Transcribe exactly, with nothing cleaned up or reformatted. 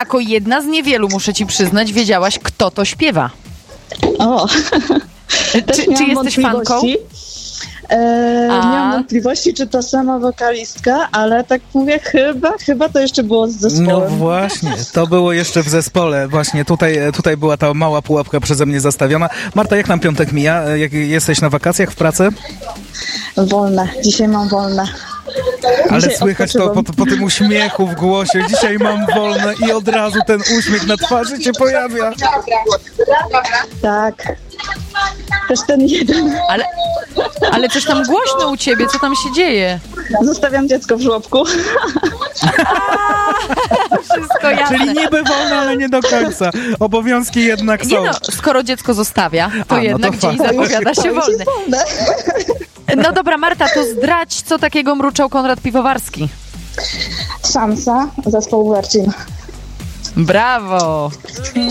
jako jedna z niewielu, muszę ci przyznać, wiedziałaś, kto to śpiewa. O, Czy, czy jesteś fanką? Eee, A. miałam wątpliwości, czy to sama wokalistka, ale tak mówię, chyba, chyba to jeszcze było z zespołem. No właśnie, to było jeszcze w zespole. Właśnie tutaj, tutaj była ta mała pułapka przeze mnie zastawiona. Marta, jak nam piątek mija? Jak jesteś na wakacjach w pracy? Wolne, dzisiaj mam wolne. Ale Dzisiaj słychać to po, po tym uśmiechu w głosie. Dzisiaj mam wolne i od razu ten uśmiech na twarzy się pojawia. Tak. Też ten jeden. Ale, ale coś tam głośno u ciebie, co tam się dzieje? Zostawiam dziecko w żłobku. Wszystko jasne. Czyli niby wolne, ale nie do końca. Obowiązki jednak są. Nie no, skoro dziecko zostawia, to A, no jednak to dzień fakt. zapowiada się wolny. wolne. No dobra, Marta, to zdradź, co takiego mruczał Konrad Piwowarski. Szansa, zespoł Virgin. Brawo!